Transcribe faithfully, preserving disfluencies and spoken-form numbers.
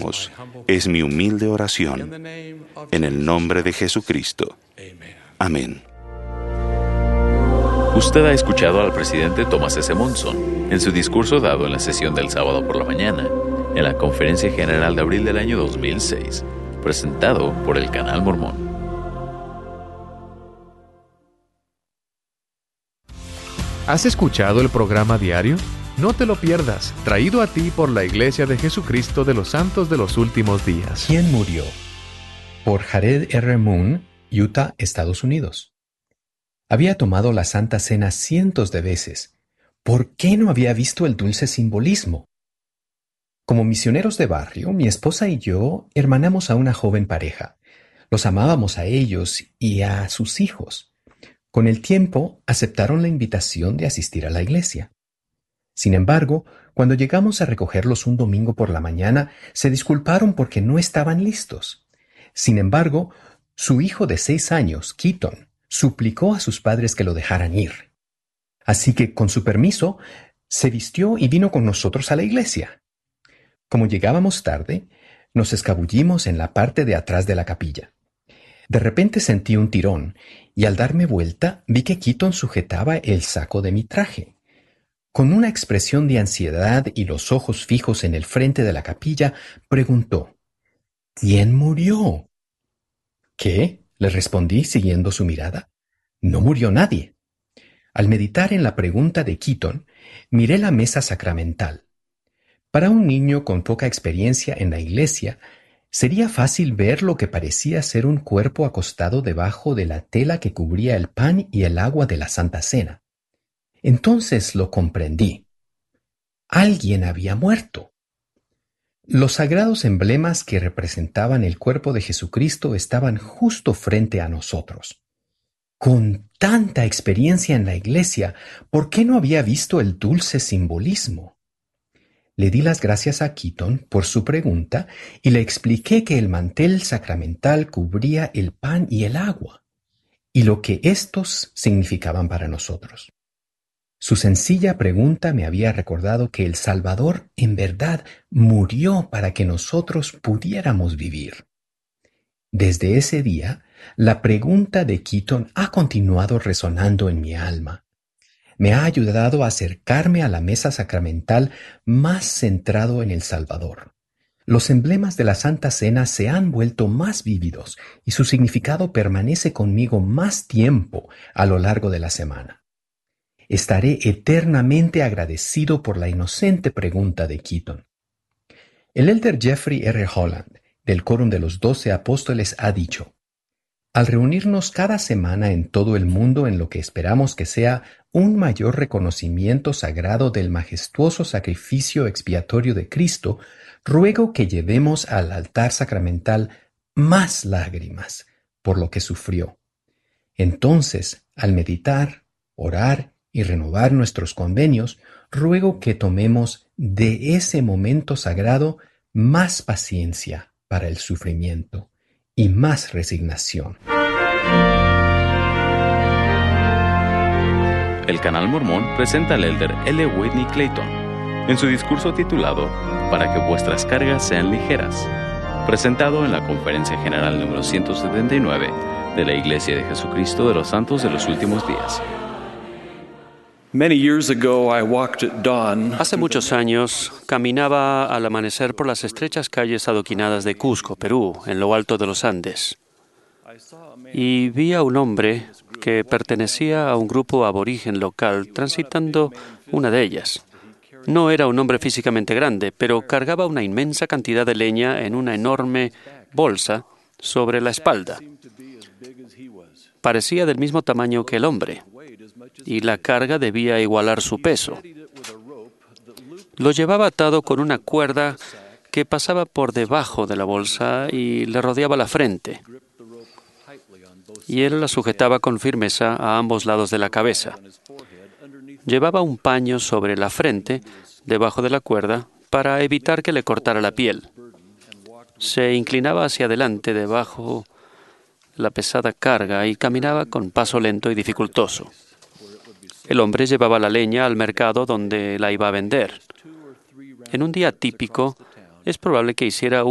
ojos. Es mi humilde oración. En el nombre de Jesucristo. Amén. Usted ha escuchado al presidente Thomas S. Monson en su discurso dado en la sesión del sábado por la mañana, en la Conferencia General de abril del año dos mil seis, presentado por el Canal Mormón. ¿Has escuchado el programa diario? No te lo pierdas, traído a ti por la Iglesia de Jesucristo de los Santos de los Últimos Días. ¿Quién murió? Por Jared R. Moon, Utah, Estados Unidos. Había tomado la Santa Cena cientos de veces. ¿Por qué no había visto el dulce simbolismo? Como misioneros de barrio, mi esposa y yo hermanamos a una joven pareja. Los amábamos a ellos y a sus hijos. Con el tiempo, aceptaron la invitación de asistir a la iglesia. Sin embargo, cuando llegamos a recogerlos un domingo por la mañana, se disculparon porque no estaban listos. Sin embargo, su hijo de seis años, Keaton, suplicó a sus padres que lo dejaran ir. Así que, con su permiso, se vistió y vino con nosotros a la iglesia. Como llegábamos tarde, nos escabullimos en la parte de atrás de la capilla. De repente sentí un tirón y al darme vuelta vi que Keaton sujetaba el saco de mi traje. Con una expresión de ansiedad y los ojos fijos en el frente de la capilla, preguntó: ¿Quién murió? ¿Qué? Le respondí siguiendo su mirada. No murió nadie. Al meditar en la pregunta de Keaton, miré la mesa sacramental. Para un niño con poca experiencia en la iglesia, sería fácil ver lo que parecía ser un cuerpo acostado debajo de la tela que cubría el pan y el agua de la Santa Cena. Entonces lo comprendí. Alguien había muerto. Los sagrados emblemas que representaban el cuerpo de Jesucristo estaban justo frente a nosotros. Con tanta experiencia en la iglesia, ¿por qué no había visto el dulce simbolismo? Le di las gracias a Keaton por su pregunta y le expliqué que el mantel sacramental cubría el pan y el agua, y lo que éstos significaban para nosotros. Su sencilla pregunta me había recordado que el Salvador en verdad murió para que nosotros pudiéramos vivir. Desde ese día, la pregunta de Keaton ha continuado resonando en mi alma. Me ha ayudado a acercarme a la mesa sacramental más centrado en el Salvador. Los emblemas de la Santa Cena se han vuelto más vívidos y su significado permanece conmigo más tiempo a lo largo de la semana. Estaré eternamente agradecido por la inocente pregunta de Keaton. El elder Jeffrey R. Holland, del Quórum de los Doce Apóstoles, ha dicho: al reunirnos cada semana en todo el mundo en lo que esperamos que sea un mayor reconocimiento sagrado del majestuoso sacrificio expiatorio de Cristo, ruego que llevemos al altar sacramental más lágrimas por lo que sufrió. Entonces, al meditar, orar y renovar nuestros convenios, ruego que tomemos de ese momento sagrado más paciencia para el sufrimiento y más resignación. El Canal Mormón presenta al elder L. Whitney Clayton en su discurso titulado Para que vuestras cargas sean ligeras, presentado en la Conferencia General número ciento setenta y nueve de la Iglesia de Jesucristo de los Santos de los Últimos Días. Hace muchos años caminaba al amanecer por las estrechas calles adoquinadas de Cusco, Perú, en lo alto de los Andes, y vi a un hombre que pertenecía a un grupo aborigen local transitando una de ellas. No era un hombre físicamente grande, pero cargaba una inmensa cantidad de leña en una enorme bolsa sobre la espalda. Parecía del mismo tamaño que el hombre, y la carga debía igualar su peso. Lo llevaba atado con una cuerda que pasaba por debajo de la bolsa y le rodeaba la frente, y él la sujetaba con firmeza a ambos lados de la cabeza. Llevaba un paño sobre la frente, debajo de la cuerda, para evitar que le cortara la piel. Se inclinaba hacia adelante debajo la pesada carga y caminaba con paso lento y dificultoso. El hombre llevaba la leña al mercado donde la iba a vender. En un día típico, es probable que hiciera